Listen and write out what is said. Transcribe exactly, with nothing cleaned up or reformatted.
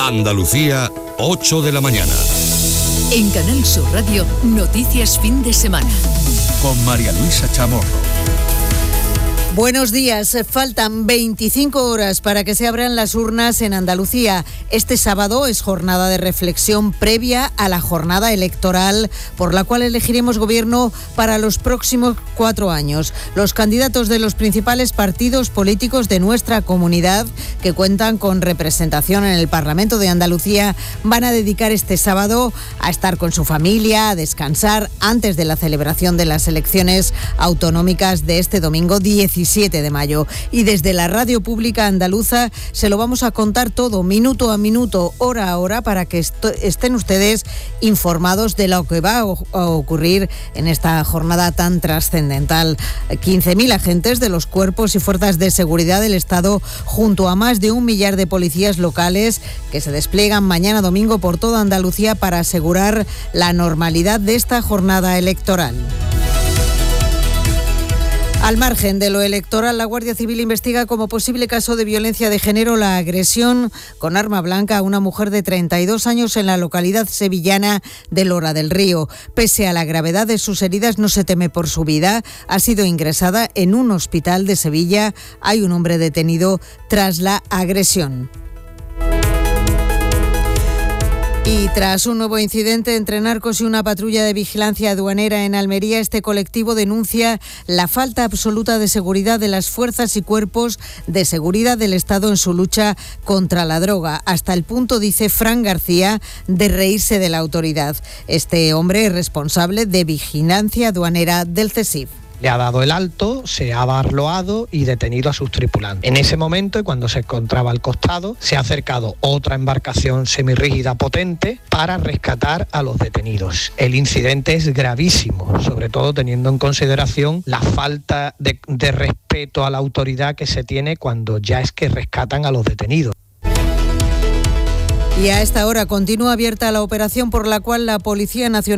Andalucía, ocho de la mañana. En Canal Sur Radio, Noticias Fin de Semana. Con María Luisa Chamorro. Buenos días. Faltan veinticinco horas para que se abran las urnas en Andalucía. Este sábado es jornada de reflexión previa a la jornada electoral por la cual elegiremos gobierno para los próximos cuatro años. Los candidatos de los principales partidos políticos de nuestra comunidad, que cuentan con representación en el Parlamento de Andalucía, van a dedicar este sábado a estar con su familia, a descansar antes de la celebración de las elecciones autonómicas de este domingo diecisiete de mayo. Y desde la radio pública andaluza se lo vamos a contar todo, minuto a minuto, hora a hora, para que est- estén ustedes informados de lo que va a, o- a ocurrir en esta jornada tan trascendental. quince mil agentes de los cuerpos y fuerzas de seguridad del Estado, junto a más de un millar de policías locales, que se despliegan mañana domingo por toda Andalucía para asegurar la normalidad de esta jornada electoral. Al margen de lo electoral, la Guardia Civil investiga como posible caso de violencia de género la agresión con arma blanca a una mujer de treinta y dos años en la localidad sevillana de Lora del Río. Pese a la gravedad de sus heridas, no se teme por su vida. Ha sido ingresada en un hospital de Sevilla. Hay un hombre detenido tras la agresión. Y tras un nuevo incidente entre narcos y una patrulla de vigilancia aduanera en Almería, este colectivo denuncia la falta absoluta de seguridad de las fuerzas y cuerpos de seguridad del Estado en su lucha contra la droga, hasta el punto, dice Fran García, de reírse de la autoridad. Este hombre es responsable de vigilancia aduanera del CESIF. Le ha dado el alto, se ha barloado y detenido a sus tripulantes. En ese momento, y cuando se encontraba al costado, se ha acercado otra embarcación semirrígida potente para rescatar a los detenidos. El incidente es gravísimo, sobre todo teniendo en consideración la falta de, de respeto a la autoridad que se tiene cuando ya es que rescatan a los detenidos. Y a esta hora continúa abierta la operación por la cual la Policía Nacional